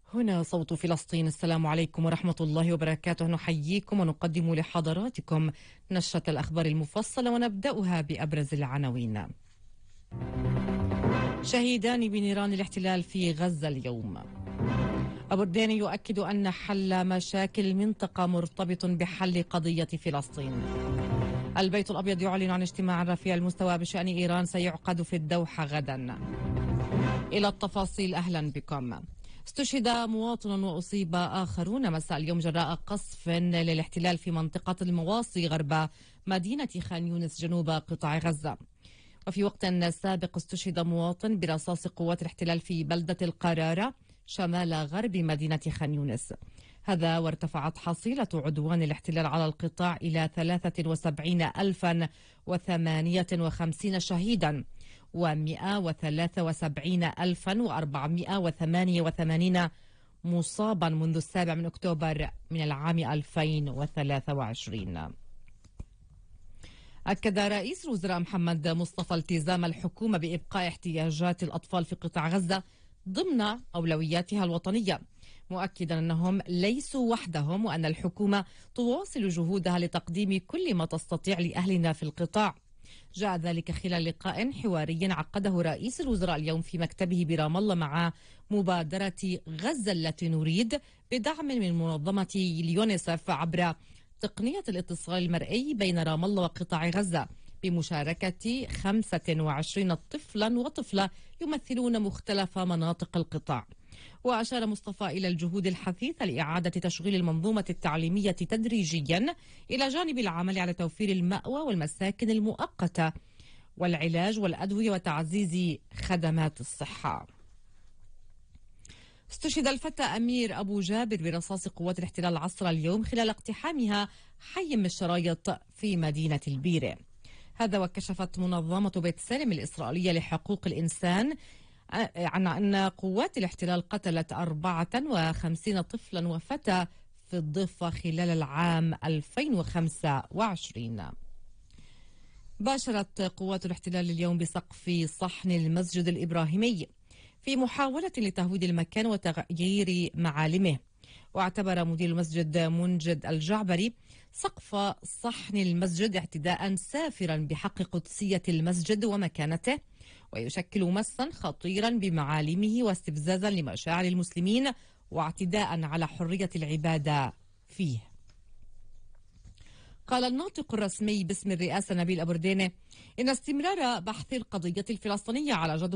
هنا صوت فلسطين. السلام عليكم ورحمة الله وبركاته. نحييكم ونقدم لحضراتكم نشرة الأخبار المفصلة، ونبدأها بأبرز العناوين. شهيدان بنيران الاحتلال في غزة اليوم. أبردين يؤكد أن حل مشاكل المنطقة مرتبط بحل قضية فلسطين. البيت الأبيض يعلن عن اجتماع رفيع المستوى بشأن إيران سيعقد في الدوحة غدا. إلى التفاصيل، أهلا بكم. استشهد مواطن وأصيب آخرون مساء اليوم جراء قصف للاحتلال في منطقة المواصي غرب مدينة خان يونس جنوب قطاع غزة. وفي وقت سابق استشهد مواطن برصاص قوات الاحتلال في بلدة القرارة شمال غرب مدينة خان يونس. هذا وارتفعت حصيلة عدوان الاحتلال على القطاع إلى 73,058 شهيدا و173,488 مصابا منذ 7 أكتوبر من العام 2023. أكد رئيس الوزراء محمد مصطفى التزام الحكومة بإبقاء احتياجات الأطفال في قطاع غزة ضمن أولوياتها الوطنية، مؤكدا أنهم ليسوا وحدهم وأن الحكومة تواصل جهودها لتقديم كل ما تستطيع لأهلنا في القطاع. جاء ذلك خلال لقاء حواري عقده رئيس الوزراء اليوم في مكتبه برام الله مع مبادرة غزة التي نريد، بدعم من منظمة اليونيسف عبر تقنية الاتصال المرئي بين رام الله وقطاع غزة، بمشاركة 25 طفلا وطفلة يمثلون مختلف مناطق القطاع. وأشار مصطفى إلى الجهود الحثيثة لإعادة تشغيل المنظومة التعليمية تدريجيا، إلى جانب العمل على توفير المأوى والمساكن المؤقتة والعلاج والأدوية وتعزيز خدمات الصحة. استشهد الفتى أمير أبو جابر برصاص قوات الاحتلال العصر اليوم خلال اقتحامها حي من الشرايط في مدينة البيرة. هذا وكشفت منظمة بيت سالم الإسرائيلية لحقوق الإنسان عن أن قوات الاحتلال قتلت 54 طفلا وفتى في الضفة خلال العام 2025. باشرت قوات الاحتلال اليوم بسقف صحن المسجد الإبراهيمي في محاولة لتهويد المكان وتغيير معالمه. واعتبر مدير المسجد منجد الجعبري سقف صحن المسجد اعتداء سافرا بحق قدسية المسجد ومكانته، ويشكل مسا خطيرا بمعالمه واستفزازا لمشاعر المسلمين واعتداء على حرية العبادة فيه. قال الناطق الرسمي باسم الرئاسة نبيل أبردينة إن استمرار بحث القضية الفلسطينية على جدوى